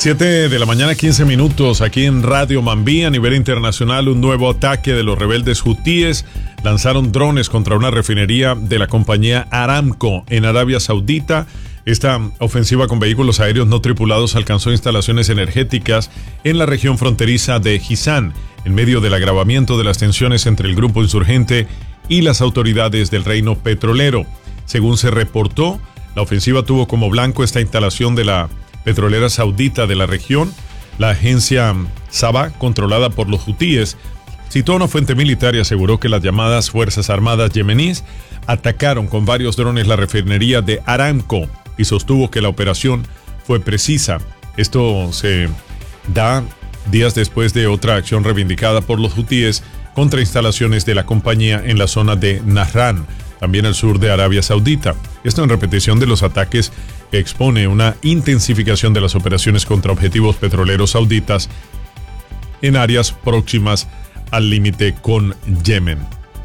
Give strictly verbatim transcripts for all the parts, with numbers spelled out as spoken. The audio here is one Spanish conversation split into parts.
siete de la mañana, quince minutos, aquí en Radio Mambí. A nivel internacional, un nuevo ataque de los rebeldes hutíes. Lanzaron drones contra una refinería de la compañía Aramco en Arabia Saudita. Esta ofensiva con vehículos aéreos no tripulados alcanzó instalaciones energéticas en la región fronteriza de Jizán, en medio del agravamiento de las tensiones entre el grupo insurgente y las autoridades del reino petrolero. Según se reportó, la ofensiva tuvo como blanco esta instalación de la petrolera saudita de la región. La agencia Sabah, controlada por los hutíes, citó a una fuente militar y aseguró que las llamadas Fuerzas Armadas yemeníes atacaron con varios drones la refinería de Aramco y sostuvo que la operación fue precisa. Esto se da días después de otra acción reivindicada por los hutíes contra instalaciones de la compañía en la zona de Nahran, también al sur de Arabia Saudita. Esto en repetición de los ataques que expone una intensificación de las operaciones contra objetivos petroleros sauditas en áreas próximas al límite con Yemen.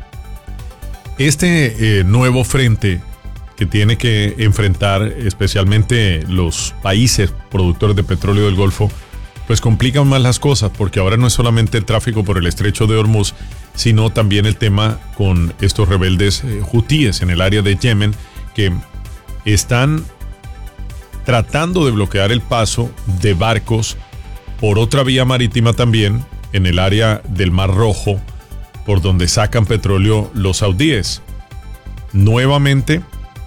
Este eh, nuevo frente que tiene que enfrentar especialmente los países productores de petróleo del Golfo, pues complican más las cosas, porque ahora no es solamente el tráfico por el estrecho de Hormuz, sino también el tema con estos rebeldes eh, hutíes en el área de Yemen, que están tratando de bloquear el paso de barcos por otra vía marítima también en el área del Mar Rojo, por donde sacan petróleo los saudíes. Nuevamente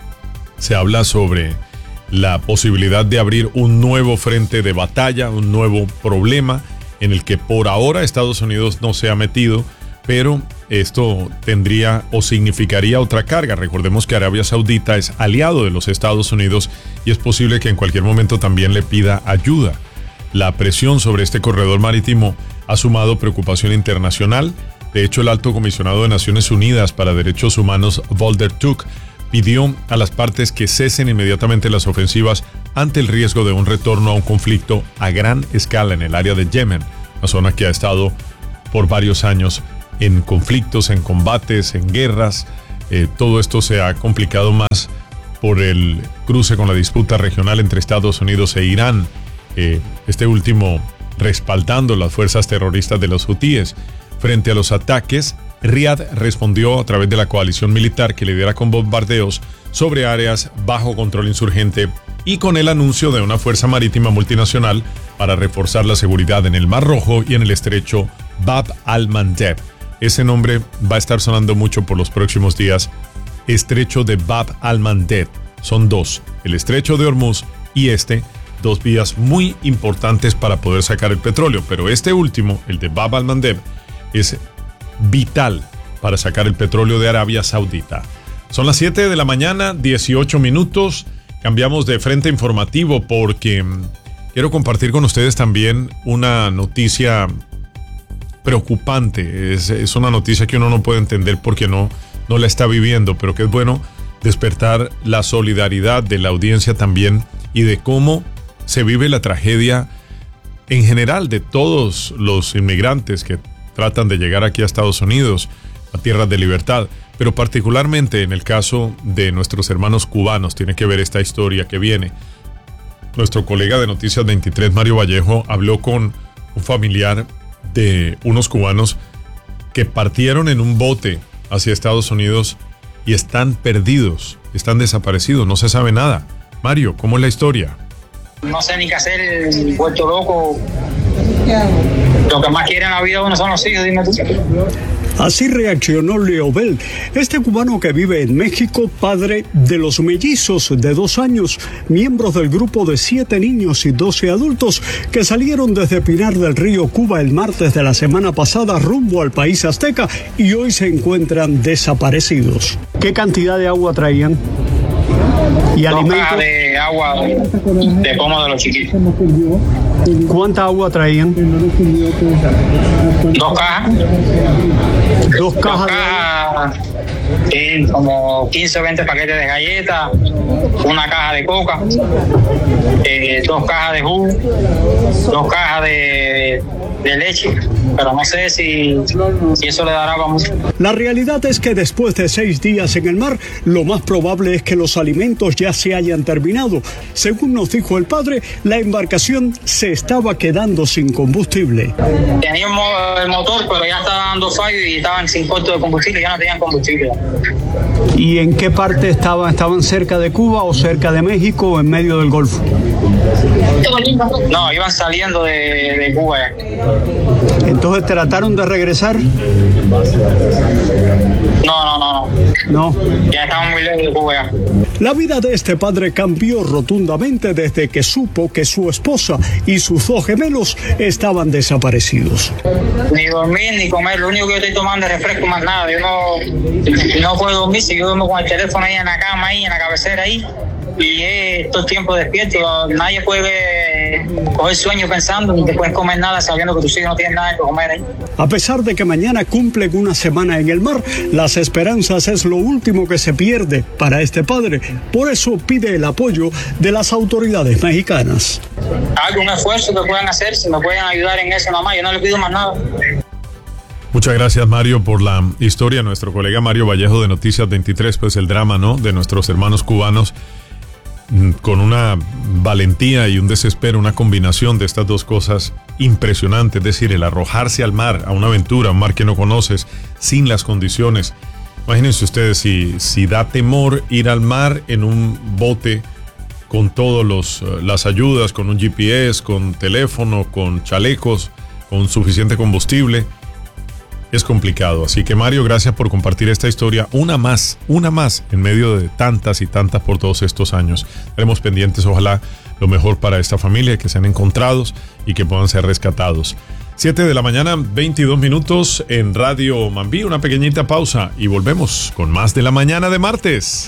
se habla sobre la posibilidad de abrir un nuevo frente de batalla, un nuevo problema en el que por ahora Estados Unidos no se ha metido, pero esto tendría o significaría otra carga. Recordemos que Arabia Saudita es aliado de los Estados Unidos y es posible que en cualquier momento también le pida ayuda. La presión sobre este corredor marítimo ha sumado preocupación internacional. De hecho, el alto comisionado de Naciones Unidas para Derechos Humanos, Volker Turk, pidió a las partes que cesen inmediatamente las ofensivas ante el riesgo de un retorno a un conflicto a gran escala en el área de Yemen, una zona que ha estado por varios años en conflictos, en combates, en guerras. Eh, todo esto se ha complicado más por el cruce con la disputa regional entre Estados Unidos e Irán, eh, este último respaldando las fuerzas terroristas de los hutíes. Frente a los ataques, Riad respondió a través de la coalición militar que lidera con bombardeos sobre áreas bajo control insurgente y con el anuncio de una fuerza marítima multinacional para reforzar la seguridad en el Mar Rojo y en el estrecho Bab al-Mandeb. Ese nombre va a estar sonando mucho por los próximos días. Estrecho de Bab al-Mandeb. Son dos, el estrecho de Hormuz y este, dos vías muy importantes para poder sacar el petróleo. Pero este último, el de Bab al-Mandeb, es vital para sacar el petróleo de Arabia Saudita. Son las siete de la mañana, dieciocho minutos. Cambiamos de frente informativo porque quiero compartir con ustedes también una noticia preocupante. Es, es una noticia que uno no puede entender porque no, no la está viviendo, pero que es bueno despertar la solidaridad de la audiencia también y de cómo se vive la tragedia en general de todos los inmigrantes que tratan de llegar aquí a Estados Unidos, a tierras de libertad, pero particularmente en el caso de nuestros hermanos cubanos. Tiene que ver esta historia que viene. Nuestro colega de Noticias veintitrés, Mario Vallejo, habló con un familiar de unos cubanos que partieron en un bote hacia Estados Unidos y están perdidos, están desaparecidos, no se sabe nada. Mario, ¿cómo es la historia? No sé ni qué hacer, vuelto loco. Lo que más quiere en la vida uno son los hijos, dime tú. Así reaccionó Leobel, este cubano que vive en México, padre de los mellizos de dos años, miembros del grupo de siete niños y doce adultos que salieron desde Pinar del Río, Cuba, el martes de la semana pasada rumbo al país azteca y hoy se encuentran desaparecidos. ¿Qué cantidad de agua traían? ¿Y Dos alimentos? cajas de agua de pomo de los chiquitos. ¿Cuánta agua traían? Dos cajas. Dos cajas. Dos cajas, sí, como quince o veinte paquetes de galletas, una caja de coca, eh, dos cajas de jugo, dos cajas de de leche, pero no sé si, si eso le dará para mucho. La realidad es que después de seis días en el mar, lo más probable es que los alimentos ya se hayan terminado. Según nos dijo el padre, la embarcación se estaba quedando sin combustible. Teníamos el motor, pero ya estaba dando fallo y estaban sin corto de combustible, ya no tenían combustible. ¿Y en qué parte estaban? ¿Estaban cerca de Cuba o cerca de México o en medio del Golfo? No, iban saliendo de, de Cuba. Entonces, ¿trataron de regresar? No, no, no, no. No. Ya estaban muy lejos de Cuba ya. La vida de este padre cambió rotundamente desde que supo que su esposa y sus dos gemelos estaban desaparecidos. Ni dormir ni comer, lo único que yo estoy tomando es refresco, más nada. Yo no, no puedo dormir si yo duermo con el teléfono ahí en la cama, ahí en la cabecera ahí. Y es todo el tiempo despierto, nadie puede coger sueño pensando, ni te puedes comer nada sabiendo que tus hijos no tienen nada que comer ahí. A pesar de que mañana cumplen una semana en el mar, las esperanzas es lo último que se pierde para este padre. Por eso pide el apoyo de las autoridades mexicanas. Algún esfuerzo que puedan hacer, si me pueden ayudar en eso nomás, yo no le pido más nada. Muchas gracias, Mario, por la historia. Nuestro colega Mario Vallejo de Noticias veintitrés, pues el drama, ¿no?, de nuestros hermanos cubanos, con una valentía y un desespero, una combinación de estas dos cosas impresionante, es decir, el arrojarse al mar, a una aventura, a un mar que no conoces, sin las condiciones. Imagínense ustedes si, si da temor ir al mar en un bote con todas las ayudas, con un G P S, con teléfono, con chalecos, con suficiente combustible. Es complicado, así que Mario, gracias por compartir esta historia, una más, una más en medio de tantas y tantas por todos estos años. Estaremos pendientes, ojalá lo mejor para esta familia, que sean encontrados y que puedan ser rescatados. siete de la mañana, veintidós minutos en Radio Mambí, una pequeñita pausa y volvemos con más de la mañana de martes.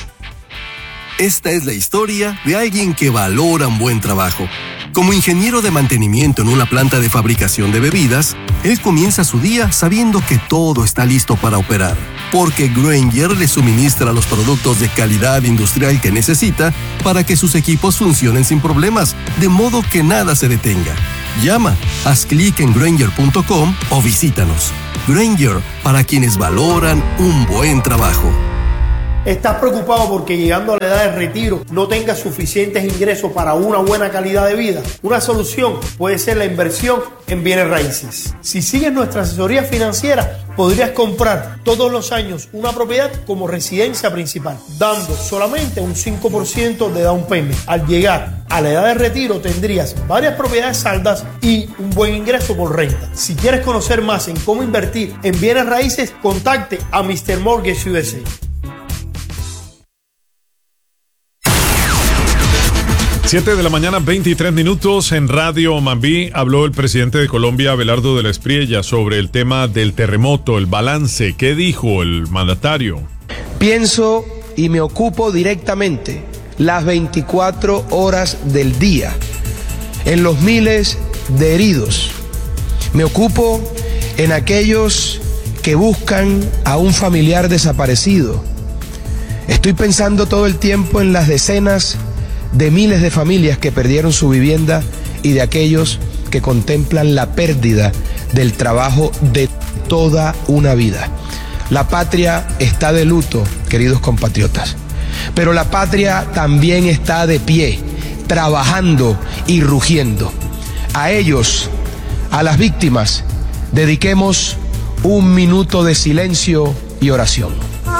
Esta es la historia de alguien que valora un buen trabajo. Como ingeniero de mantenimiento en una planta de fabricación de bebidas, él comienza su día sabiendo que todo está listo para operar, porque Grainger le suministra los productos de calidad industrial que necesita para que sus equipos funcionen sin problemas, de modo que nada se detenga. Llama, haz clic en Grainger punto com o visítanos. Grainger, para quienes valoran un buen trabajo. ¿Estás preocupado porque llegando a la edad de retiro no tengas suficientes ingresos para una buena calidad de vida? Una solución puede ser la inversión en bienes raíces. Si sigues nuestra asesoría financiera, podrías comprar todos los años una propiedad como residencia principal, dando solamente un cinco por ciento de down payment. Al llegar a la edad de retiro tendrías varias propiedades saldas y un buen ingreso por renta. Si quieres conocer más en cómo invertir en bienes raíces, contacte a mister Mortgage U S A. siete de la mañana, veintitrés minutos en Radio Mambí. Habló el presidente de Colombia, Abelardo de la Espriella, sobre el tema del terremoto, el balance. ¿Qué dijo el mandatario? Pienso y me ocupo directamente las veinticuatro horas del día en los miles de heridos. Me ocupo en aquellos que buscan a un familiar desaparecido. Estoy pensando todo el tiempo en las decenas de miles de familias que perdieron su vivienda y de aquellos que contemplan la pérdida del trabajo de toda una vida. La patria está de luto, queridos compatriotas, pero la patria también está de pie, trabajando y rugiendo. A ellos, a las víctimas, dediquemos un minuto de silencio y oración.